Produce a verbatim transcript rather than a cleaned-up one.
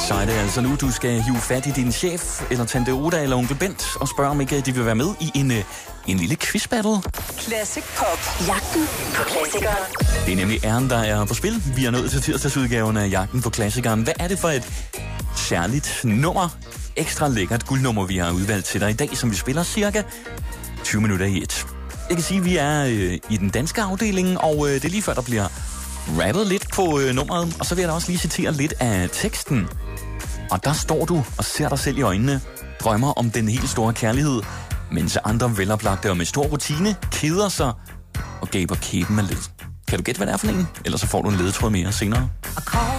Så er det altså nu, du skal hive fat i din chef, eller tante Oda, eller onkel Bent, og spørge, om ikke de vil være med i en, en lille quizbattle. Classic Pop. Jagten på klassikeren. Det er nemlig Æren, der er på spil. Vi er nået til tirsdagsudgaven af Jagten på klassikeren. Hvad er det for et særligt nummer, ekstra lækkert guldnummer, vi har udvalgt til dig i dag, som vi spiller cirka tyve minutter i et? Jeg kan sige, at vi er øh, i den danske afdeling, og øh, det er lige før, der bliver rappet lidt på øh, nummeret. Og så vil jeg da også lige citere lidt af teksten. Og der står du og ser dig selv i øjnene, drømmer om den helt store kærlighed, mens andre veloplagte og med stor rutine keder sig og gaber kæben af led. Kan du gætte, hvad det er for en? Ellers så får du en ledetråd mere senere.